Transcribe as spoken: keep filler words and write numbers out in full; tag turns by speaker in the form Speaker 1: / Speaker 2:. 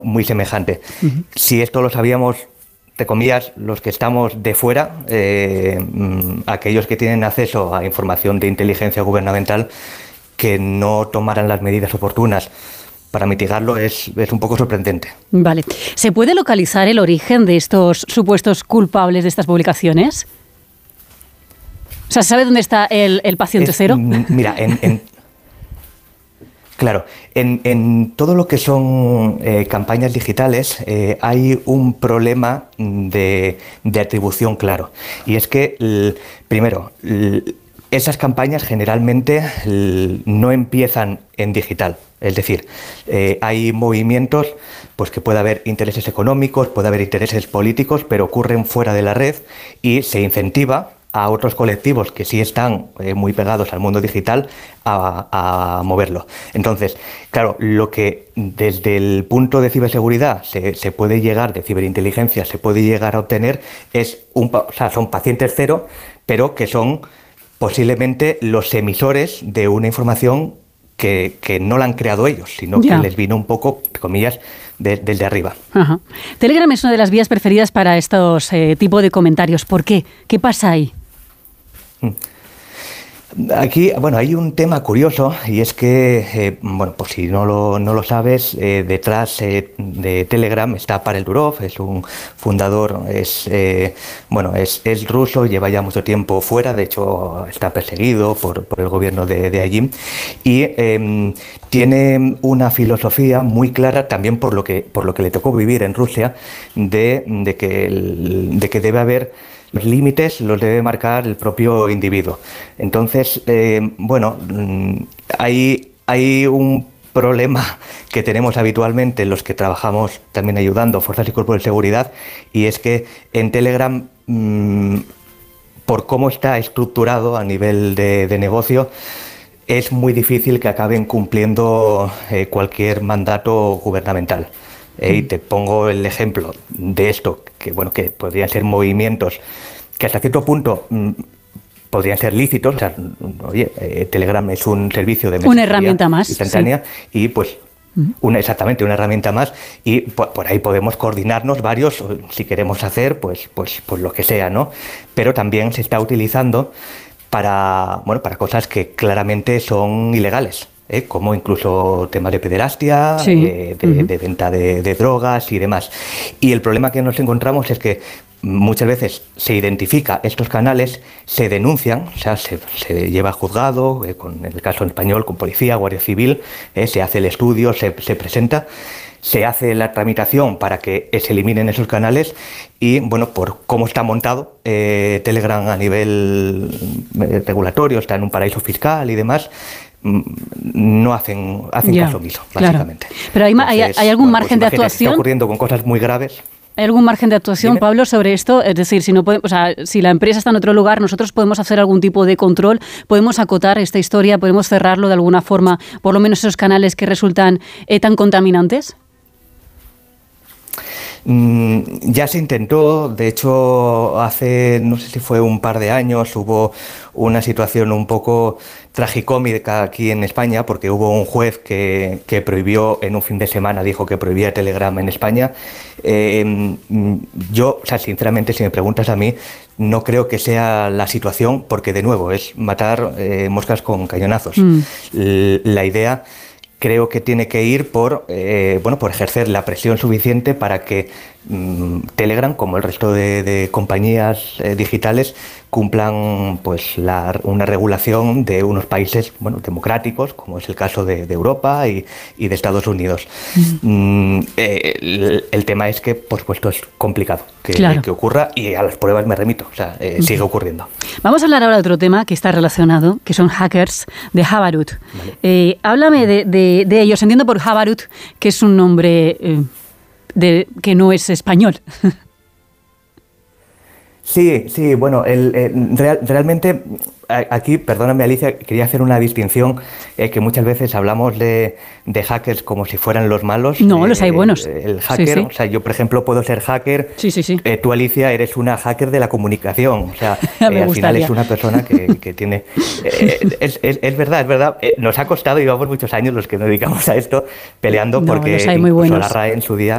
Speaker 1: muy semejante. Uh-huh. Si esto lo sabíamos, entre comillas, los que estamos de fuera, eh, aquellos que tienen acceso a información de inteligencia gubernamental, que no tomaran las medidas oportunas para mitigarlo es, es un poco sorprendente.
Speaker 2: Vale. ¿Se puede localizar el origen de estos supuestos culpables de estas publicaciones? O sea, ¿se sabe dónde está el, el paciente
Speaker 1: es,
Speaker 2: cero?
Speaker 1: Mira, en... en Claro, en, en todo lo que son eh, campañas digitales eh, hay un problema de, de atribución claro. Y es que, l, primero, l, esas campañas generalmente l, no empiezan en digital. Es decir, eh, hay movimientos pues, que puede haber intereses económicos, puede haber intereses políticos, pero ocurren fuera de la red y se incentiva a otros colectivos que sí están eh, muy pegados al mundo digital a, a moverlo. Entonces, claro, lo que desde el punto de ciberseguridad se, se puede llegar, de ciberinteligencia, se puede llegar a obtener es, un, o sea, son pacientes cero, pero que son posiblemente los emisores de una información que, que no la han creado ellos, sino ya. que les vino un poco, comillas, de, desde arriba.
Speaker 2: Ajá. Telegram es una de las vías preferidas para estos eh, tipos de comentarios. ¿Por qué? ¿Qué pasa ahí?
Speaker 1: Aquí, bueno, hay un tema curioso y es que, eh, bueno, pues si no lo, no lo sabes, eh, detrás eh, de Telegram está Pavel Durov, es un fundador, es, eh, bueno, es, es ruso, lleva ya mucho tiempo fuera, de hecho está perseguido por, por el gobierno de, de allí y eh, tiene una filosofía muy clara también por lo que, por lo que le tocó vivir en Rusia, de, de, que, el, de que debe haber los límites los debe marcar el propio individuo. Entonces, eh, bueno, hay, hay un problema que tenemos habitualmente los que trabajamos también ayudando fuerzas y cuerpos de seguridad, y es que en Telegram, mmm, por cómo está estructurado a nivel de, de negocio, es muy difícil que acaben cumpliendo eh, cualquier mandato gubernamental. Eh, y te pongo el ejemplo de esto, que bueno, que podrían ser movimientos que hasta cierto punto mmm, podrían ser lícitos. O sea, oye, eh, Telegram es un servicio de mensajería
Speaker 2: una herramienta más
Speaker 1: instantánea, sí. y pues uh-huh. una, exactamente una herramienta más, y por, por ahí podemos coordinarnos varios si queremos hacer pues, pues, pues lo que sea, ¿no? Pero también se está utilizando para, bueno, para cosas que claramente son ilegales. ¿Eh? Como incluso temas de pederastia, sí. eh, de, uh-huh. de venta de, de drogas y demás. Y el problema que nos encontramos es que muchas veces se identifica estos canales, se denuncian, o sea, se, se lleva a juzgado, eh, con, en el caso en español, con policía, guardia civil, eh, se hace el estudio, se, se presenta, se hace la tramitación para que se eliminen esos canales y, bueno, por cómo está montado eh, Telegram a nivel eh, regulatorio, está en un paraíso fiscal y demás, no hacen, hacen yeah, caso omiso, básicamente.
Speaker 2: Claro. Pero hay, Entonces, hay, hay algún bueno, margen pues, de actuación.
Speaker 1: Está ocurriendo con cosas muy graves.
Speaker 2: ¿Hay algún margen de actuación, Dime. Pablo, sobre esto? Es decir, si no podemos, o sea, si la empresa está en otro lugar, nosotros podemos hacer algún tipo de control, podemos acotar esta historia, podemos cerrarlo de alguna forma, por lo menos esos canales que resultan eh, tan contaminantes.
Speaker 1: Mm, ya se intentó, de hecho, hace, no sé si fue un par de años, hubo una situación un poco tragicómica aquí en España, porque hubo un juez que, que prohibió, en un fin de semana, dijo que prohibía Telegram en España. Eh, yo, o sea, sinceramente, si me preguntas a mí, no creo que sea la situación, porque de nuevo, es matar eh, moscas con cañonazos. Mm. La idea creo que tiene que ir por, eh, bueno, por ejercer la presión suficiente para que mmm, Telegram, como el resto de, de compañías eh, digitales, cumplan pues la, una regulación de unos países, bueno, democráticos, como es el caso de, de Europa y, y de Estados Unidos. Uh-huh. Mm, eh, el, el tema es que, por supuesto, es complicado que, claro. que ocurra, y a las pruebas me remito, o sea, eh, uh-huh. sigue ocurriendo.
Speaker 2: Vamos a hablar ahora de otro tema que está relacionado, que son hackers de Havarut. Vale. Eh, háblame de, de, de ellos. Entiendo por Havarut que es un nombre eh, de, que no es español.
Speaker 1: Sí, sí, bueno, el, el, real, realmente aquí, perdóname Alicia, quería hacer una distinción, eh, que muchas veces hablamos de, de hackers como si fueran los malos.
Speaker 2: No,
Speaker 1: eh,
Speaker 2: los hay buenos.
Speaker 1: El, el hacker, sí, sí. O sea, yo por ejemplo puedo ser hacker,
Speaker 2: sí, sí, sí.
Speaker 1: Eh, tú Alicia eres una hacker de la comunicación, o sea, eh, al final es una persona que, que tiene... Eh, es, es, es verdad, es verdad, eh, nos ha costado, llevamos muchos años los que nos dedicamos a esto, peleando, no, porque
Speaker 2: los hay muy
Speaker 1: incluso
Speaker 2: buenos.
Speaker 1: la R A E en su día